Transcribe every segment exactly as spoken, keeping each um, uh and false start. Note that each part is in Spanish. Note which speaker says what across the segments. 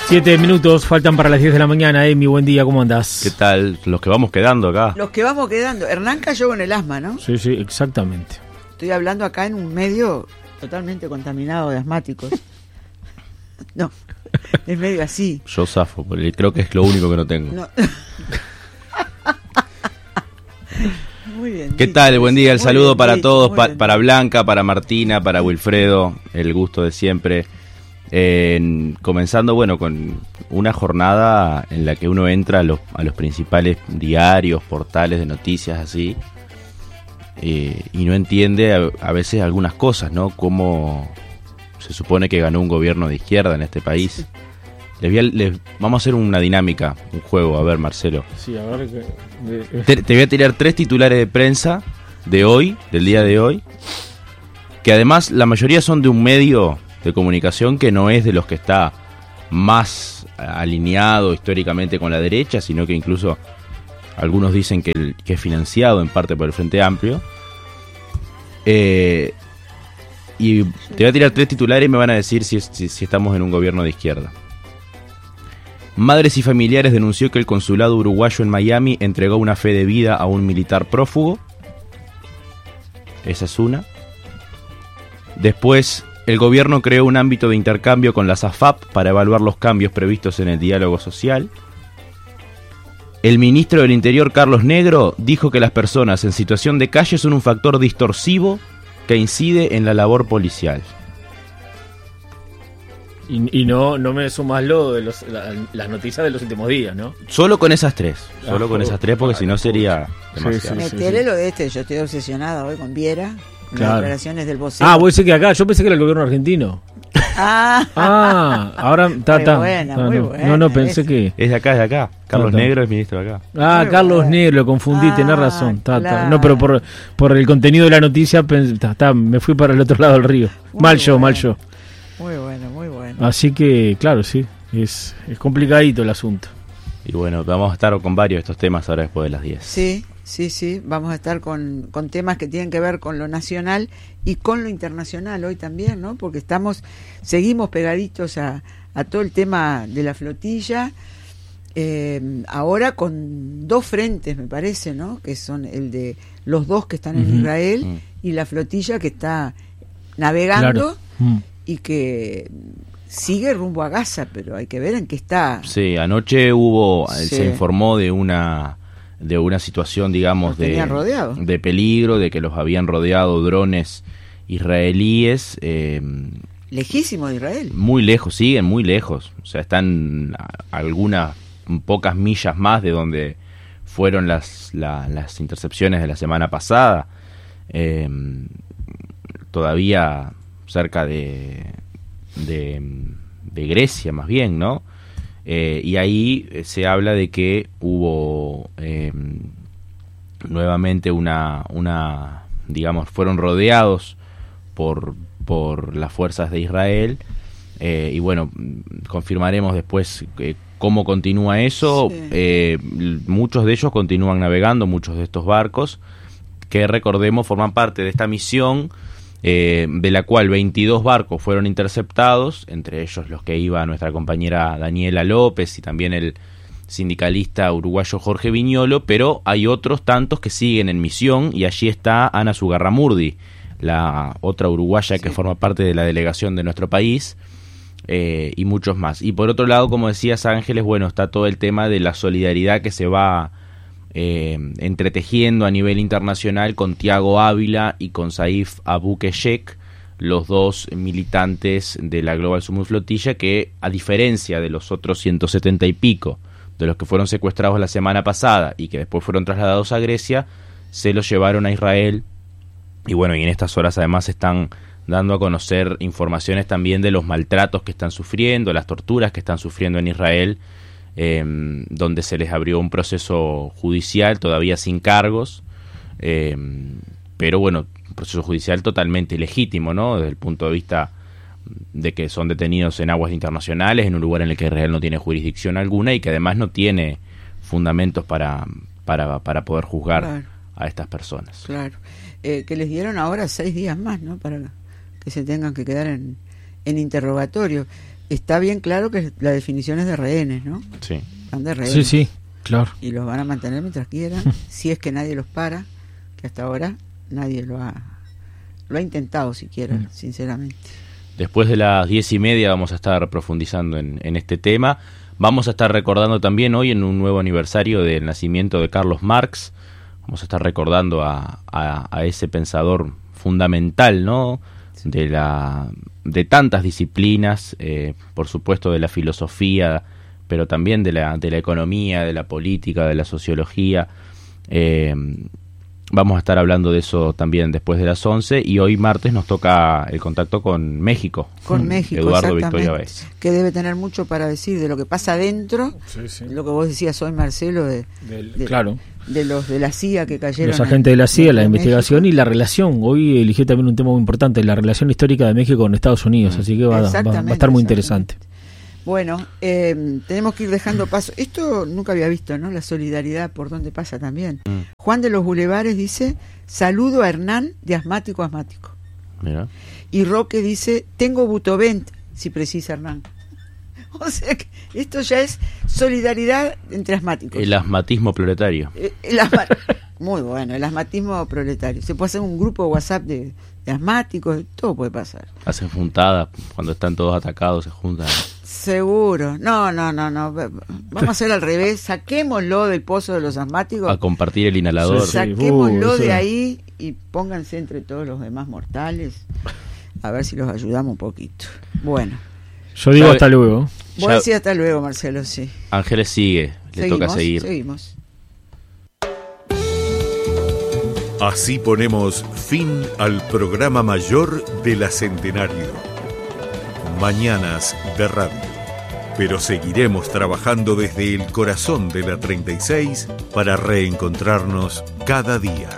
Speaker 1: Siete minutos faltan para las diez de la mañana. Emi, buen día, ¿cómo andás?
Speaker 2: ¿Qué tal? Los que vamos quedando acá.
Speaker 3: Los que vamos quedando. Hernán cayó con el asma, ¿no?
Speaker 1: Sí, sí, exactamente.
Speaker 3: Estoy hablando acá en un medio totalmente contaminado de asmáticos. No, es medio así.
Speaker 2: Yo zafo, porque creo que es lo único que no tengo.
Speaker 3: No. Muy bien.
Speaker 2: ¿Qué
Speaker 3: dicho,
Speaker 2: tal? Buen día, el
Speaker 3: muy
Speaker 2: saludo
Speaker 3: bien,
Speaker 2: para
Speaker 3: dicho,
Speaker 2: todos,
Speaker 3: muy
Speaker 2: pa-
Speaker 3: bien.
Speaker 2: para Blanca, para Martina, para Wilfredo, el gusto de siempre. Eh, comenzando, bueno, con una jornada en la que uno entra a los, a los principales diarios, portales de noticias así, eh, y no entiende a, a veces algunas cosas, ¿no? Cómo se supone que ganó un gobierno de izquierda en este país. Les voy a- les- vamos a hacer una dinámica, un juego, a ver, Marcelo.
Speaker 1: Sí, a ver. Que,
Speaker 2: Te, te voy a tirar tres titulares de prensa de hoy, del día de hoy, que además la mayoría son de un medio de comunicación que no es de los que está más alineado históricamente con la derecha, sino que incluso algunos dicen que, el- que es financiado en parte por el Frente Amplio. Eh, y te voy a tirar tres titulares y me van a decir si, es- si, si estamos en un gobierno de izquierda. Madres y familiares denunció que el consulado uruguayo en Miami entregó una fe de vida a un militar prófugo. Esa es una. Después, el gobierno creó un ámbito de intercambio con las A F A P para evaluar los cambios previstos en el diálogo social. El ministro del Interior, Carlos Negro, dijo que las personas en situación de calle son un factor distorsivo que incide en la labor policial.
Speaker 1: y, y no, no me sumas lo de los, la- las noticias de los últimos días, ¿no?
Speaker 2: Solo con esas tres. Solo
Speaker 1: Ah,
Speaker 2: con esas tres, porque si no sería demasiado.
Speaker 1: Sí, sí.
Speaker 3: Metele lo de este, yo estoy obsesionada hoy con Viera, con
Speaker 1: Claro.
Speaker 3: las declaraciones del vocero.
Speaker 1: Ah, vos decís que acá, yo pensé que era el gobierno argentino.
Speaker 3: Ah,
Speaker 1: Ah, ahora está,
Speaker 3: Muy
Speaker 1: está.
Speaker 3: buena,
Speaker 1: Ah,
Speaker 3: muy
Speaker 1: no,
Speaker 3: buena
Speaker 1: no, no, pensé
Speaker 3: esa.
Speaker 1: que.
Speaker 2: Es de acá, es de acá. Carlos
Speaker 1: Ta, ta.
Speaker 2: Negro es ministro de acá.
Speaker 1: Ah,
Speaker 3: Muy
Speaker 1: Carlos
Speaker 3: bueno.
Speaker 1: Negro, lo confundí,
Speaker 3: Ah,
Speaker 1: tenés razón. Ta, ta.
Speaker 3: claro.
Speaker 1: No, pero por, por el contenido de la noticia, pens- ta, ta, me fui para el otro lado del río.
Speaker 3: Muy
Speaker 1: Mal yo, mal
Speaker 3: bueno.
Speaker 1: yo.
Speaker 3: muy bueno, muy bueno.
Speaker 1: Así que, claro, sí, es, es complicadito el asunto.
Speaker 2: Y bueno, vamos a estar con varios de estos temas ahora después de las diez.
Speaker 3: Sí, sí, sí, vamos a estar con, con temas que tienen que ver con lo nacional y con lo internacional hoy también, ¿no? Porque estamos, seguimos pegaditos a, a todo el tema de la flotilla, eh, ahora con dos frentes, me parece, ¿no? Que son el de los dos que están en
Speaker 1: Ujú.
Speaker 3: Israel
Speaker 2: Mm.
Speaker 3: y la flotilla que está navegando
Speaker 1: Claro. Mm.
Speaker 3: y que sigue rumbo a Gaza, pero hay que ver en qué está.
Speaker 2: Sí, anoche hubo, eh,
Speaker 3: Sí.
Speaker 2: se informó de una de una situación, digamos,
Speaker 3: Los
Speaker 2: de,
Speaker 3: tenían rodeados.
Speaker 2: de peligro, de que los habían rodeado drones israelíes, eh,
Speaker 3: Lejísimo de Israel.
Speaker 2: muy lejos, siguen muy lejos, o sea, están a- algunas pocas millas más de donde fueron las, la- las intercepciones de la semana pasada, eh, todavía cerca de, de, de Grecia más bien, ¿no? Eh, y ahí eh, se habla de que hubo eh, nuevamente una, una, digamos, fueron rodeados por, por las fuerzas de Israel, eh, y bueno, mm, confirmaremos después eh, cómo continúa eso.
Speaker 3: Sí.
Speaker 2: Eh, l- muchos de ellos continúan navegando, muchos de estos barcos, que recordemos forman parte de esta misión, eh, de la cual veintidós barcos fueron interceptados, entre ellos los que iba nuestra compañera Daniela López y también el sindicalista uruguayo Jorge Viñolo, pero hay otros tantos que siguen en misión, y allí está Ana Zugarramurdi, la otra uruguaya que
Speaker 3: Sí.
Speaker 2: forma parte de la delegación de nuestro país, eh, y muchos más. Y por otro lado, como decías, Ángeles, bueno, está todo el tema de la solidaridad que se va eh, entretejiendo a nivel internacional con Tiago Ávila y con Saif Abukeshek, los dos militantes de la Global Summit Flotilla, que a diferencia de los otros ciento setenta y pico de los que fueron secuestrados la semana pasada y que después fueron trasladados a Grecia, se los llevaron a Israel. Y bueno, y en estas horas además están dando a conocer informaciones también de los maltratos que están sufriendo, las torturas que están sufriendo en Israel, eh, donde se les abrió un proceso judicial todavía sin cargos, eh, pero bueno, un proceso judicial totalmente legítimo, ¿no? Desde el punto de vista de que son detenidos en aguas internacionales, en un lugar en el que Israel no tiene jurisdicción alguna y que además no tiene fundamentos para, para, para poder juzgar
Speaker 3: Claro.
Speaker 2: a estas personas.
Speaker 3: Claro. Eh, que les dieron ahora seis días más, ¿no? Para que se tengan que quedar en, en interrogatorio. está bien claro que la definición es de rehenes, ¿no?
Speaker 2: Sí.
Speaker 3: Están de rehenes.
Speaker 1: Sí, sí, claro.
Speaker 3: Y los van a mantener mientras quieran, si es que nadie los para, que hasta ahora nadie lo ha, lo ha intentado siquiera, mm. sinceramente.
Speaker 2: Después de las diez y media vamos a estar profundizando en, en este tema. Vamos a estar recordando también hoy, en un nuevo aniversario del nacimiento de Carlos Marx, vamos a estar recordando a, a, a ese pensador fundamental, ¿no? Sí. de la de tantas disciplinas, eh, por supuesto de la filosofía, pero también de la de la economía, de la política, de la sociología. Eh, vamos a estar hablando de eso también después de las once, y hoy martes nos toca el contacto con México.
Speaker 3: Con México,
Speaker 2: Eduardo Victoria Báez.
Speaker 3: Que debe tener mucho para decir de lo que pasa adentro, sí, sí. lo que vos decías hoy, Marcelo, de,
Speaker 1: Del,
Speaker 3: de,
Speaker 1: claro.
Speaker 3: de los de la C I A que cayeron.
Speaker 1: Los agentes de la C I A, la investigación
Speaker 3: México.
Speaker 1: Y la relación. Hoy eligió también un tema muy importante, la relación histórica de México con Estados Unidos, mm. así que va, va, va a estar muy interesante.
Speaker 3: Bueno, eh, tenemos que ir dejando paso. Esto nunca había visto, ¿no? La solidaridad por donde pasa también. Mm. Juan de los Bulevares dice, saludo a Hernán de asmático a asmático.
Speaker 2: Mira.
Speaker 3: Y Roque dice, tengo butovent, si precisa Hernán. O sea que esto ya es solidaridad entre asmáticos.
Speaker 2: El asmatismo proletario.
Speaker 3: El, el asma... Muy bueno, el asmatismo proletario. Se puede hacer un grupo de WhatsApp de, de asmáticos, todo puede pasar.
Speaker 2: Hacen juntadas, cuando están todos atacados se juntan.
Speaker 3: Seguro. No, no, no, no. Vamos a hacer al revés. Saquémoslo del pozo de los asmáticos.
Speaker 2: A compartir el inhalador.
Speaker 3: Sí, sí. Saquémoslo uh, de ahí y pónganse entre todos los demás mortales. A ver si los ayudamos un poquito. Bueno.
Speaker 1: Yo digo hasta luego.
Speaker 3: Voy a decir hasta luego, Marcelo, sí.
Speaker 2: Ángeles sigue. Le
Speaker 3: seguimos,
Speaker 2: toca seguir.
Speaker 3: Seguimos.
Speaker 4: Así ponemos fin al programa mayor de la Centenario. Mañanas de radio. Pero seguiremos trabajando desde el corazón de la treinta y seis para reencontrarnos cada día.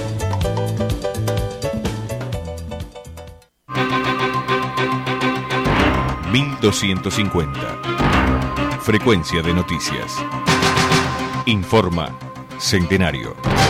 Speaker 4: mil doscientos cincuenta. Frecuencia de noticias. Informa Centenario.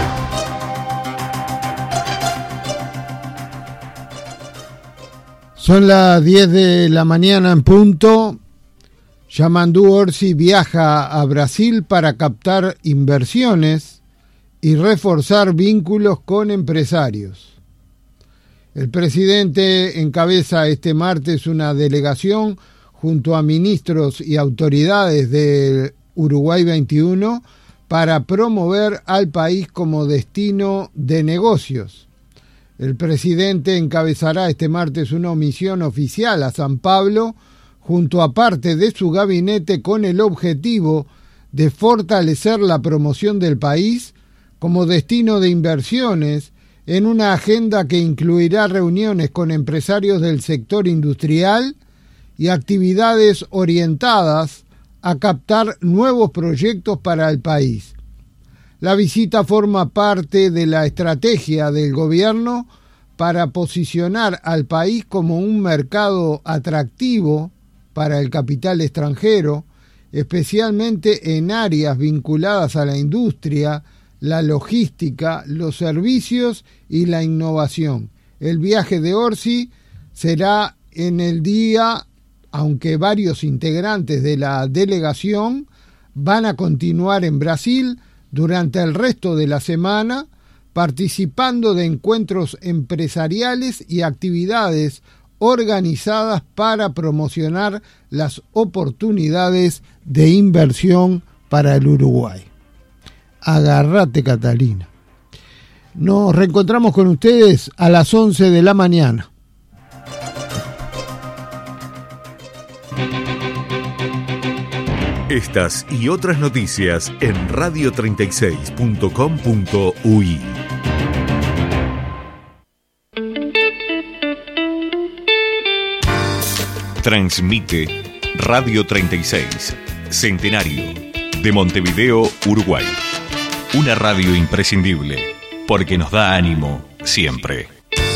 Speaker 5: Son las diez de la mañana en punto. Yamandu Orsi viaja a Brasil para captar inversiones y reforzar vínculos con empresarios. El presidente encabeza este martes una delegación junto a ministros y autoridades del Uruguay veintiuno para promover al país como destino de negocios. El presidente encabezará este martes una misión oficial a San Pablo junto a parte de su gabinete con el objetivo de fortalecer la promoción del país como destino de inversiones en una agenda que incluirá reuniones con empresarios del sector industrial y actividades orientadas a captar nuevos proyectos para el país. La visita forma parte de la estrategia del gobierno para posicionar al país como un mercado atractivo para el capital extranjero, especialmente en áreas vinculadas a la industria, la logística, los servicios y la innovación. El viaje de Orsi será en el día, aunque varios integrantes de la delegación van a continuar en Brasil durante el resto de la semana, participando de encuentros empresariales y actividades organizadas para promocionar las oportunidades de inversión para el Uruguay. Agárrate, Catalina. Nos reencontramos con ustedes a las once de la mañana.
Speaker 4: Estas y otras noticias en radio treinta y seis punto com punto u i. Transmite Radio treinta y seis, Centenario, de Montevideo, Uruguay. Una radio imprescindible, porque nos da ánimo siempre.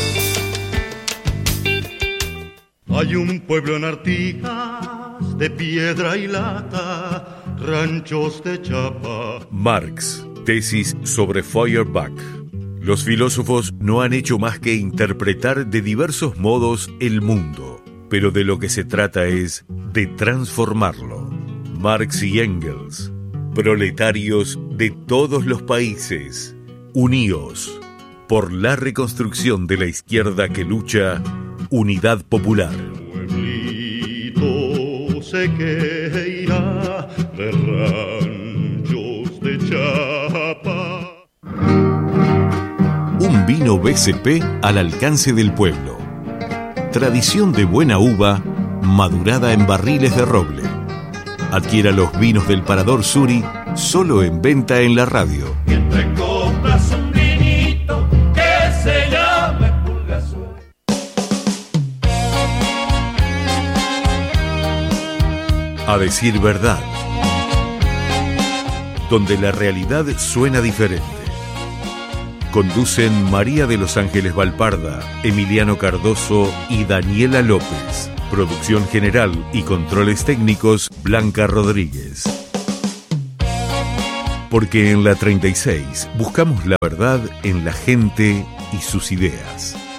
Speaker 6: Hay un pueblo en Artigas, de piedra y lata, ranchos de chapa.
Speaker 4: Marx, tesis sobre Feuerbach. Los filósofos no han hecho más que interpretar de diversos modos el mundo. pero de lo que se trata es de transformarlo. Marx y Engels, proletarios de todos los países, uníos por la reconstrucción de la izquierda que lucha, Unidad Popular.
Speaker 6: Pueblito sé que irá de ranchos de Chapa.
Speaker 4: Un vino B C P al alcance del pueblo. Tradición de buena uva, madurada en barriles de roble. Adquiera los vinos del Parador Suri, solo en venta en la radio.
Speaker 6: Y entre copas un vinito que se llame Pulgasur.
Speaker 4: A decir verdad, donde la realidad suena diferente. Conducen María de los Ángeles Valparda, Emiliano Cardoso y Daniela López. Producción general y controles técnicos, Blanca Rodríguez. Porque en la treinta y seis buscamos la verdad en la gente y sus ideas.